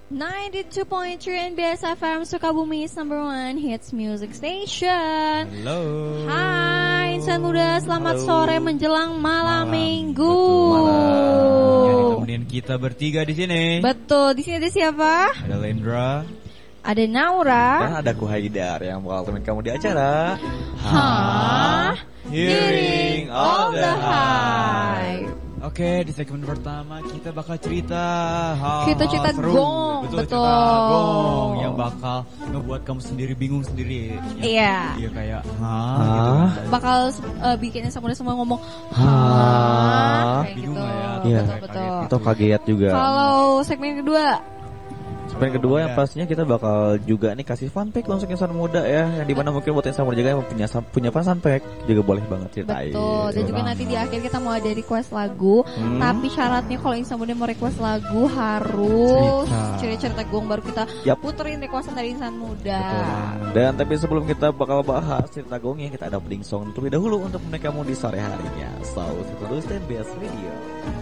92.3 NBS FM Sukabumi is number one hits music station. Halo. Hai insan muda, selamat sore menjelang malam minggu. Betul, malam. Yang kita bertiga di sini. Betul, di sini ada siapa? Ada Lendra, ada Naura, dan ada Ku Haidar yang bakal temenin kamu di acara Hearing all the hype. Oke, di segmen pertama kita bakal cerita Kita cerita seru. gong, betul. betul. Cerita gong yang bakal ngebuat kamu sendiri bingung sendiri. Iya. Iya kayak gitu kan. Bakal bikin insan muda semua ngomong kayak Bingung gitu. lah ya. Iya. Betul. Atau kaget juga. Kalau segmen kedua, Segmen kedua yang pastinya kita bakal juga nih kasih fun fact untuk insan muda ya, yang dimana mungkin buat insan muda juga yang punya fun fact juga boleh banget ceritain. betul. Dan juga nanti di akhir kita mau ada request lagu. Tapi syaratnya kalau insan muda mau request lagu harus cerita gong, baru kita puterin requestan dari insan muda. Dan tapi sebelum kita bakal bahas cerita gongnya, kita ada opening song terlebih dahulu untuk mereka mau di sore harinya. So, terus dan BS Radio.